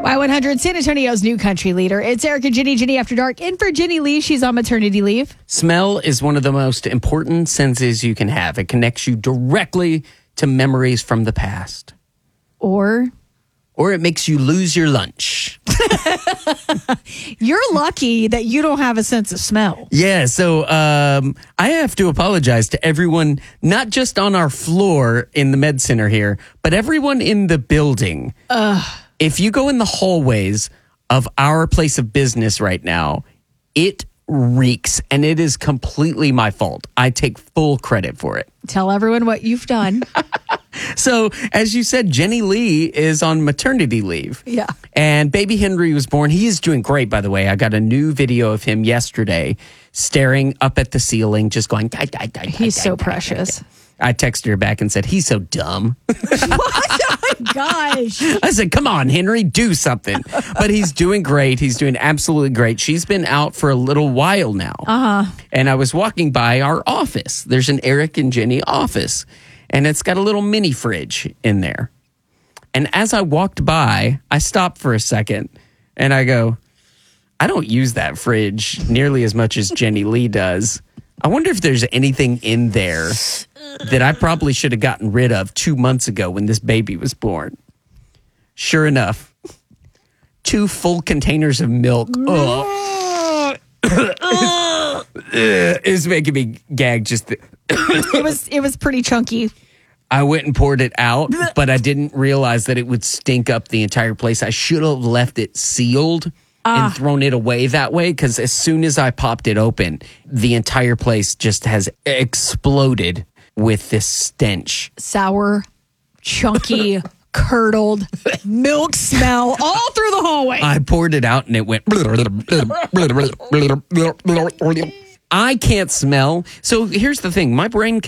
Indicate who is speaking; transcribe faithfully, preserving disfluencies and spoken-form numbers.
Speaker 1: Y one hundred, San Antonio's new country leader. It's Eric and Ginny, Ginny After Dark. In for Ginny Lee. She's on maternity leave.
Speaker 2: Smell is one of the most important senses you can have. It connects you directly to memories from the past.
Speaker 1: Or?
Speaker 2: Or it makes you lose your lunch.
Speaker 1: You're lucky that you don't have a sense of smell.
Speaker 2: Yeah, so um, I have to apologize to everyone, not just on our floor in the med center here, but everyone in the building.
Speaker 1: Ugh.
Speaker 2: If you go in the hallways of our place of business right now, it reeks, and it is completely my fault. I take full credit for it.
Speaker 1: Tell everyone what you've done.
Speaker 2: So, as you said, Jenny Lee is on maternity leave.
Speaker 1: Yeah.
Speaker 2: And baby Henry was born. He is doing great, by the way. I got a new video of him yesterday staring up at the ceiling, just going, die, die, die,
Speaker 1: He's
Speaker 2: die,
Speaker 1: so
Speaker 2: die,
Speaker 1: precious.
Speaker 2: die, die. I texted her back and said, he's so dumb.
Speaker 1: What? Oh my gosh.
Speaker 2: I said, come on, Henry, do something. But he's doing great. He's doing absolutely great. She's been out for a little while now.
Speaker 1: Uh-huh.
Speaker 2: And I was walking by our office. There's an Eric and Jenny office. And it's got a little mini fridge in there. And as I walked by, I stopped for a second. And I go, I don't use that fridge nearly as much as Jenny Lee does. I wonder if there's anything in there that I probably should have gotten rid of two months ago when this baby was born. Sure enough, two full containers of milk. Oh. It's making me gag just. The
Speaker 1: It was it was pretty chunky.
Speaker 2: I went and poured it out, but I didn't realize that it would stink up the entire place. I should have left it sealed.
Speaker 1: Ah.
Speaker 2: And thrown it away that way, because as soon as I popped it open, the entire place just has exploded with this stench.
Speaker 1: Sour, chunky, curdled milk smell all through the hallway.
Speaker 2: I poured it out and it went. I can't smell. So here's the thing. My brain